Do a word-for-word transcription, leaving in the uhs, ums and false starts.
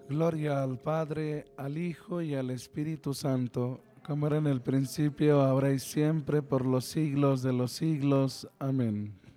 Gloria al Padre, al Hijo y al Espíritu Santo, como era en el principio, ahora y siempre, por los siglos de los siglos. Amén.